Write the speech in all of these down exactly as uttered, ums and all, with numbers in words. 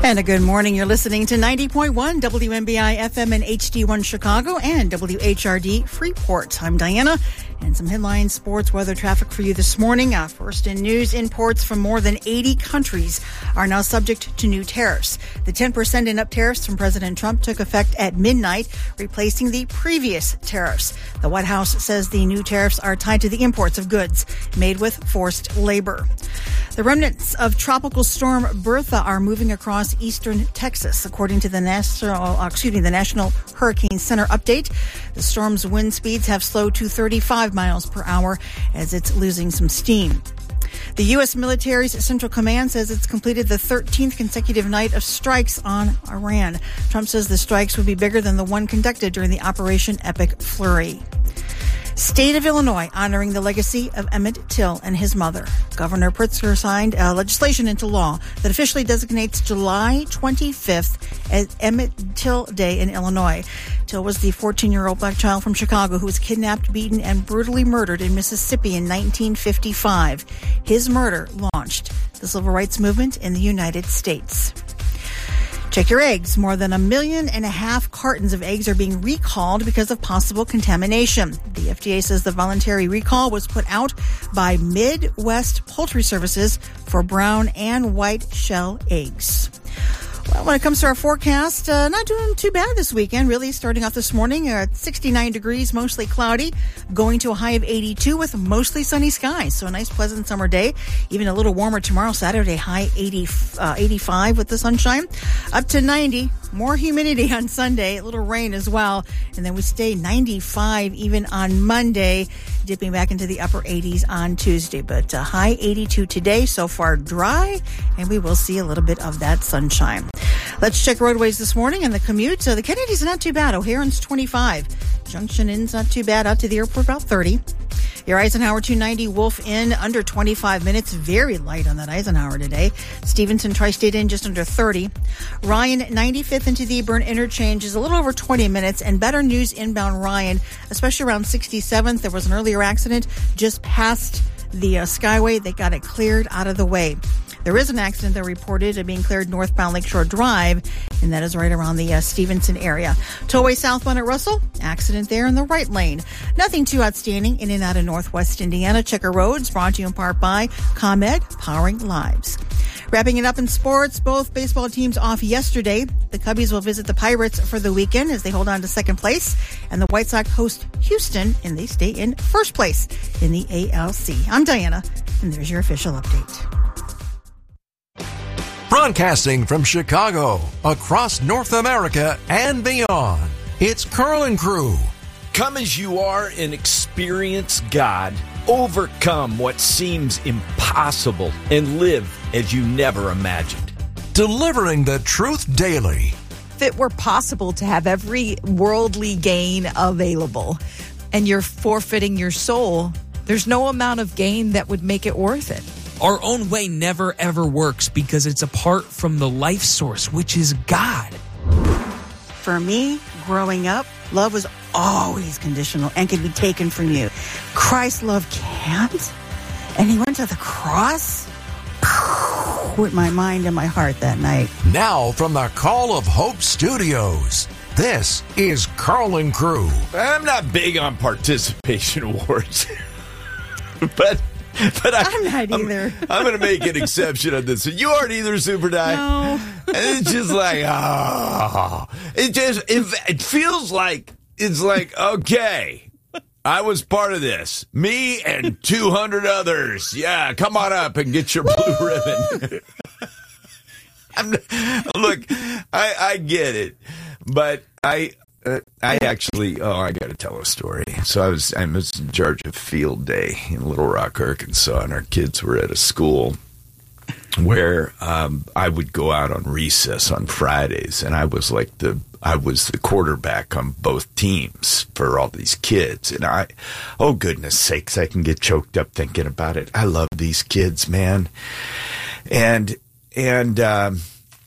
And a good morning. You're listening to ninety point one W M B I F M and H D one Chicago and W H R D Freeport. I'm Diana, and some headline sports weather traffic for you this morning. Uh, first in news, imports from more than eighty countries are now subject to new tariffs. The ten percent and up tariffs from President Trump took effect at midnight, replacing the previous tariffs. The White House says the new tariffs are tied to the imports of goods made with forced labor. The remnants of Tropical Storm Bertha are moving across eastern Texas, according to the national, uh, excuse me, the National Hurricane Center update. The storm's wind speeds have slowed to thirty-five miles per hour as it's losing some steam. The U S military's Central Command says it's completed the thirteenth consecutive night of strikes on Iran. Trump says the strikes would be bigger than the one conducted during the Operation Epic Flurry. State of Illinois honoring the legacy of Emmett Till and his mother. Governor Pritzker signed uh, legislation into law that officially designates July twenty-fifth as Emmett Till Day in Illinois. Till was the fourteen-year-old black child from Chicago who was kidnapped, beaten, and brutally murdered in Mississippi in nineteen fifty-five. His murder launched the civil rights movement in the United States. Check your eggs. More than a million and a half cartons of eggs are being recalled because of possible contamination. The F D A says the voluntary recall was put out by Midwest Poultry Services for brown and white shell eggs. Well, when it comes to our forecast, uh, not doing too bad this weekend, really. Starting off this morning at sixty-nine degrees, mostly cloudy, going to a high of eighty-two with mostly sunny skies. So a nice, pleasant summer day. Even a little warmer tomorrow, Saturday, high eighty, uh, eighty-five with the sunshine. Up to ninety. More humidity on Sunday, a little rain as well. And then we stay ninety-five even on Monday, dipping back into the upper eighties on Tuesday. But uh, high eighty-two today, so far dry, and we will see a little bit of that sunshine. Let's check roadways this morning and the commute. So the Kennedy's not too bad. O'Haron's twenty-five. Junction Inn's not too bad. Out to the airport about thirty. Your Eisenhower two ninety, Wolf Inn, under twenty-five minutes. Very light on that Eisenhower today. Stevenson Tri-State Inn, just under thirty. Ryan, ninety-fifth into the Burn Interchange is a little over twenty minutes. And better news inbound Ryan, especially around sixty-seventh. There was an earlier accident just past the uh, Skyway. They got it cleared out of the way. There is an accident that reported of being cleared northbound Lakeshore Drive, and that is right around the uh, Stevenson area. Tollway southbound at Russell, accident there in the right lane. Nothing too outstanding in and out of northwest Indiana. Checker Roads, brought to you in part by ComEd, powering lives. Wrapping it up in sports, both baseball teams off yesterday. The Cubbies will visit the Pirates for the weekend as they hold on to second place, and the White Sox host Houston, and they stay in first place in the A L C. I'm Diana, and there's your official update. Broadcasting from Chicago, across North America and beyond, it's Carl and Crew. Come as you are and experience God. Overcome what seems impossible and live as you never imagined. Delivering the truth daily. If it were possible to have every worldly gain available and you're forfeiting your soul, there's no amount of gain that would make it worth it. Our own way never, ever works because it's apart from the life source, which is God. For me, growing up, love was always conditional and could be taken from you. Christ's love can't. And he went to the cross with my mind and my heart that night. Now from the Call of Hope Studios, this is Carl and Crew. I'm not big on participation awards, but... But I, I'm not either. I'm, I'm going to make an exception on this. You aren't either, Super Di. No. And it's just like, oh. It just, it, it feels like, it's like, okay, I was part of this. Me and two hundred others. Yeah, come on up and get your blue ribbon. I'm, look, I, I get it. But I... Uh, I actually, oh, I got to tell a story. So I was, I was in charge of field day in Little Rock, Arkansas, and our kids were at a school where um, I would go out on recess on Fridays, and I was like the, I was the quarterback on both teams for all these kids. And I, oh goodness sakes, I can get choked up thinking about it. I love these kids, man. And, and, um,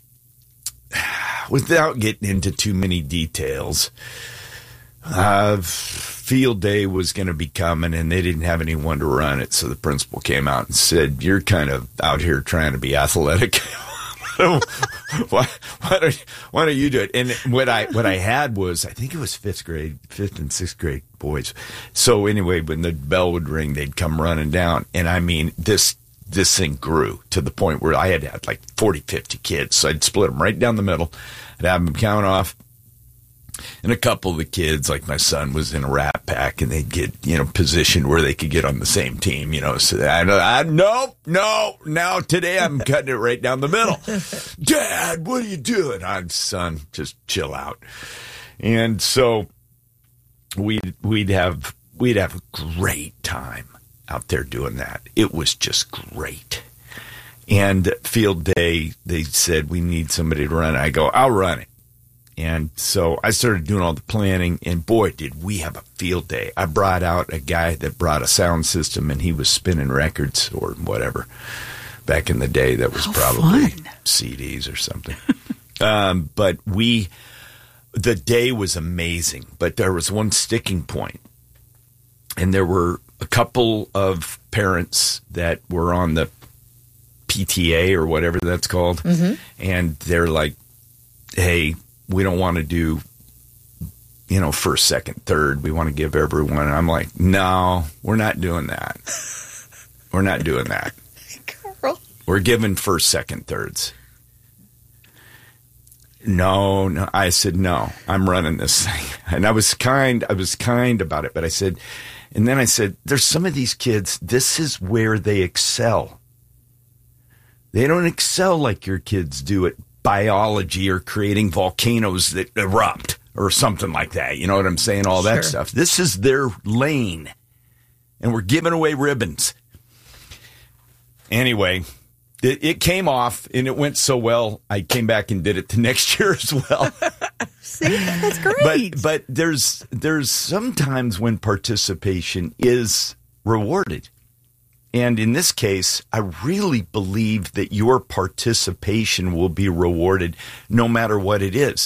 without getting into too many details, uh, field day was going to be coming, and they didn't have anyone to run it. So the principal came out and said, "You're kind of out here trying to be athletic." why, why, don't, why don't you do it? And what I what I had was, I think it was fifth grade, fifth and sixth grade boys. So anyway, when the bell would ring, they'd come running down. And I mean, this this thing grew to the point where I had had like forty, fifty kids. So I'd split them right down the middle. I'd have them count off. And a couple of the kids, like my son, was in a Rat Pack, and they'd get, you know, positioned where they could get on the same team, you know. So I, I no, no, now today I'm cutting it right down the middle. Dad, what are you doing? I'm son, just chill out. And so we'd we'd have we'd have a great time out there doing that. It was just great. And field day, they said we need somebody to run it. I go, I'll run it. And so I started doing all the planning, and boy, did we have a field day. I brought out a guy that brought a sound system, and he was spinning records or whatever. Back in the day, that was How probably fun. C Ds or something. um, but we, the day was amazing, but there was one sticking point. And there were a couple of parents that were on the P T A or whatever that's called. Mm-hmm. And they're like, hey, we don't want to do, you know, first, second, third. We want to give everyone. And I'm like, no, we're not doing that. We're not doing that. Girl. We're giving first, second, thirds. No, no. I said, no, I'm running this thing. And I was kind, I was kind about it, but I said, and then I said, there's some of these kids, this is where they excel. They don't excel like your kids do at biology or creating volcanoes that erupt or something like that. You know what I'm saying? All that Sure. stuff. This is their lane. And we're giving away ribbons. Anyway, it, it came off and it went so well, I came back and did it the next year as well. See, that's great. But but there's there's sometimes when participation is rewarded. And in this case, I really believe that your participation will be rewarded no matter what it is.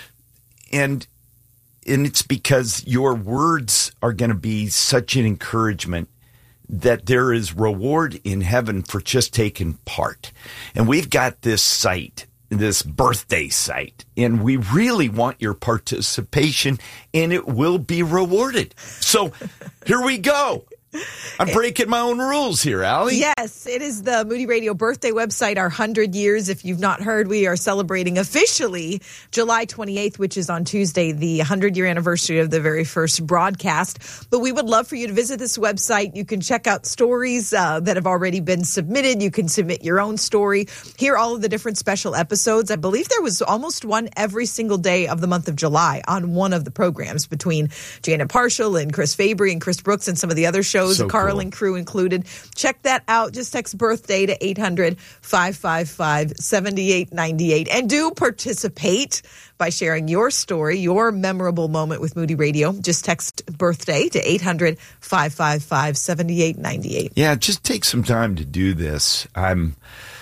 And and it's because your words are going to be such an encouragement that there is reward in heaven for just taking part. And we've got this site, this birthday site, and we really want your participation, and it will be rewarded. So here we go. I'm breaking my own rules here, Allie. Yes, it is the Moody Radio birthday website, our one hundred years. If you've not heard, we are celebrating officially July twenty-eighth, which is on Tuesday, the one hundred year anniversary of the very first broadcast. But we would love for you to visit this website. You can check out stories uh, that have already been submitted. You can submit your own story, hear all of the different special episodes. I believe there was almost one every single day of the month of July on one of the programs between Janet Parshall and Chris Fabry and Chris Brooks and some of the other shows. So Carl cool. and crew included. Check that out. Just text birthday to eight hundred, five five five, seven eight nine eight. And do participate by sharing your story, your memorable moment with Moody Radio. Just text birthday to eight hundred, five five five, seven eight nine eight. Yeah, just take some time to do this. I'm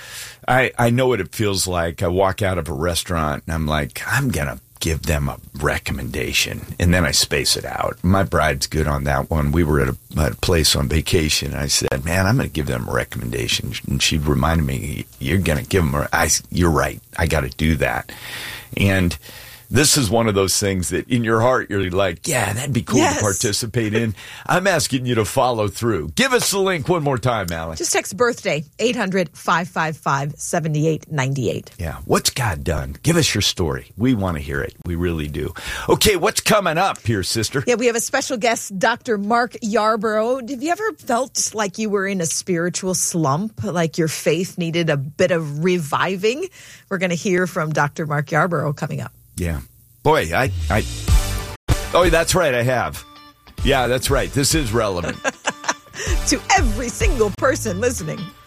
I I know what it feels like. I walk out of a restaurant and I'm like, I'm going to give them a recommendation, and then I space it out. My bride's good on that one. We were at a, at a place on vacation, and I said, man, I'm going to give them a recommendation. And she reminded me, you're going to give them a, I, you're right. I got to do that. And this is one of those things that in your heart, you're like, yeah, that'd be cool Yes. to participate in. I'm asking you to follow through. Give us the link one more time, Allie. Just text birthday, eight hundred, five five five, seven eight nine eight. Yeah. What's God done? Give us your story. We want to hear it. We really do. Okay, what's coming up here, sister? Yeah, we have a special guest, Doctor Mark Yarbrough. Have you ever felt like you were in a spiritual slump, like your faith needed a bit of reviving? We're going to hear from Doctor Mark Yarbrough coming up. Yeah. Boy, I, I, oh, that's right. I have. Yeah, that's right. This is relevant. To every single person listening.